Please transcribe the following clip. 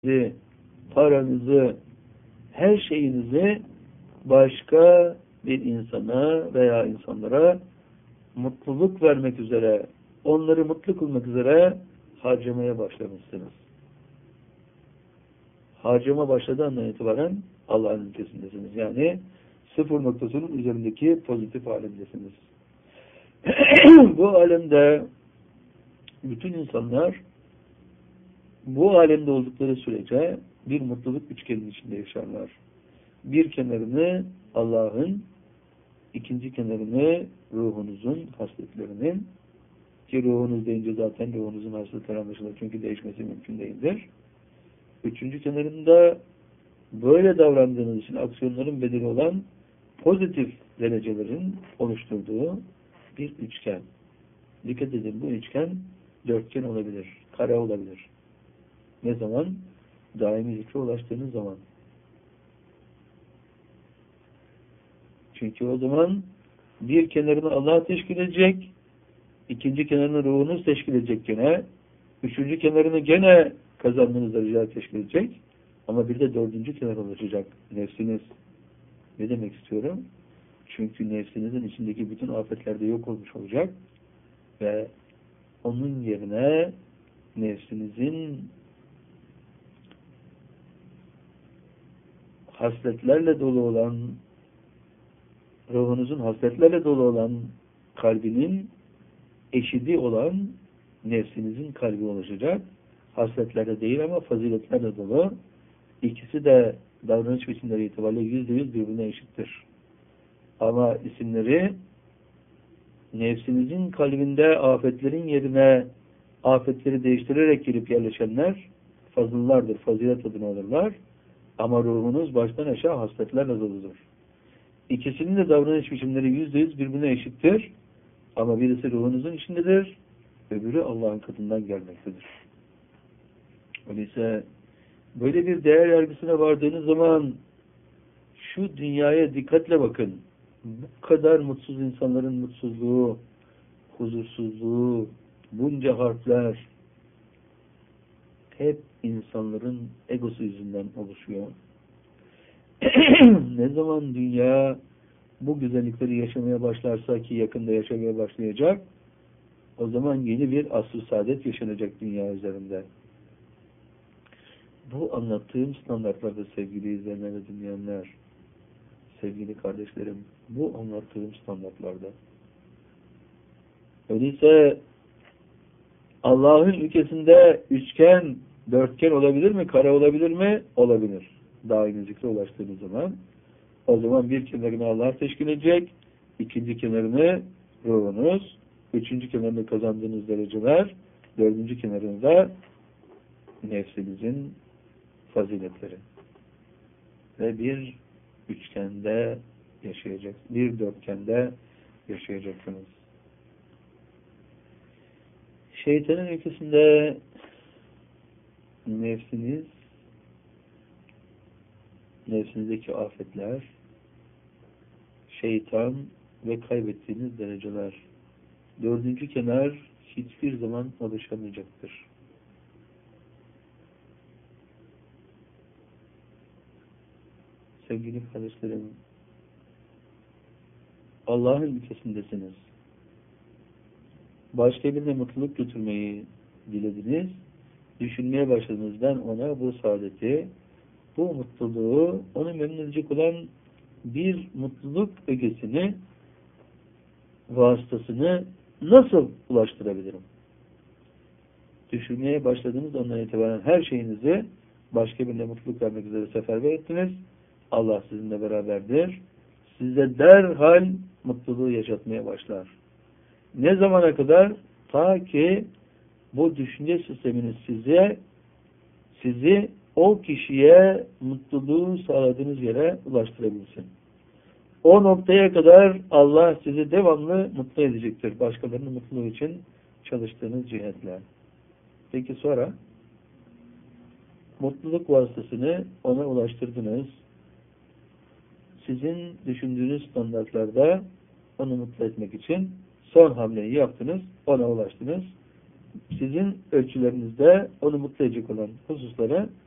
vaktinizi, paranızı, her şeyinizi başka bir insana veya insanlara mutluluk vermek üzere, onları mutlu kılmak üzere harcamaya başlamışsınız. Harcama başladığı andan itibaren Allah'ın ülkesindesiniz. Yani sıfır noktasının üzerindeki pozitif alemdesiniz. Bu alemde bütün insanlar bu alemde oldukları sürece bir mutluluk üçgenin içinde yaşarlar. Bir kenarını Allah'ın, ikinci kenarını ruhunuzun hasletlerinin, ki ruhunuz deyince zaten ruhunuzun hasletleri anlaşılır. Çünkü değişmesi mümkün değildir. Üçüncü kenarında böyle davrandığınız için aksiyonların bedeli olan pozitif derecelerin oluşturduğu bir üçgen. Dikkat edin, bu üçgen dörtgen olabilir, kare olabilir. Ne zaman? Daimi zikre ulaştığınız zaman. Çünkü o zaman bir kenarını Allah teşkil edecek, ikinci kenarını ruhunuz teşkil edecek gene, üçüncü kenarını gene kazandığınız dereceler teşkil edecek, ama bir de dördüncü kenar olacak, nefsiniz. Ne demek istiyorum? Çünkü nefsinizin içindeki bütün afetler de yok olmuş olacak ve onun yerine nefsinizin hasletlerle dolu olan, ruhunuzun hasletlerle dolu olan kalbinin eşidi olan nefsinizin kalbi oluşacak. Hasletlerle değil ama faziletlerle dolu. İkisi de davranış biçimleri itibariyle %100 birbirine eşittir. Ama isimleri nefsinizin kalbinde afetlerin yerine afetleri değiştirerek girip yerleşenler fazıllardır, fazilet adını alırlar. Ama ruhunuz baştan aşağı hasletlerle doludur. İkisinin de davranış biçimleri %100 birbirine eşittir. Ama birisi ruhunuzun içindedir, öbürü Allah'ın katından gelmektedir. Öyleyse böyle bir değer yargısına vardığınız zaman şu dünyaya dikkatle bakın. Bu kadar mutsuz insanların mutsuzluğu, huzursuzluğu, bunca harfler hep insanların egosu yüzünden oluşuyor. Ne zaman dünya bu güzellikleri yaşamaya başlarsa, ki yakında yaşamaya başlayacak, o zaman yeni bir asr-ı saadet yaşanacak dünya üzerinde. Bu anlattığım standartlarda sevgili izleyenler ve dinleyenler, sevgili kardeşlerim, bu anlattığım standartlarda. Öyleyse Allah'ın ülkesinde üçgen, dörtgen olabilir mi? Kare olabilir mi? Olabilir. Daimi zikre ulaştığınız zaman. O zaman bir kenarını Allah teşkil edecek, ikinci kenarını ruhunuz, üçüncü kenarını kazandığınız dereceler, dördüncü kenarını da nefsinizin faziletleri. Ve bir üçgende yaşayacaksınız. Bir dörtgende yaşayacaksınız. Şeytanın ülkesinde nefsiniz, nefsinizdeki afetler, şeytan ve kaybettiğiniz dereceler. Dördüncü kenar hiçbir zaman oluşamayacaktır. Sevgili kardeşlerim, Allah'ın ülkesindesiniz. Başka birine mutluluk götürmeyi dilediniz. Düşünmeye başladınız. Ben ona bu saadeti, bu mutluluğu, onu memnun edecek olan bir mutluluk ögesini, vasıtasını nasıl ulaştırabilirim? Düşünmeye başladığınız ondan itibaren her şeyinizi başka birine mutluluk vermek üzere seferber ettiniz. Allah sizinle beraberdir. Size derhal mutluluğu yaşatmaya başlar. Ne zamana kadar? Ta ki bu düşünce sisteminiz sizi o kişiye mutluluğu sağladığınız yere ulaştırabilsin. O noktaya kadar Allah sizi devamlı mutlu edecektir. Başkalarının mutluluğu için çalıştığınız cihetle. Peki sonra? Mutluluk vasıtasını ona ulaştırdınız. Sizin düşündüğünüz standartlarda onu mutlu etmek için son hamleyi yaptınız, ona ulaştınız. Sizin ölçülerinizde onu mutlu edecek olan hususlara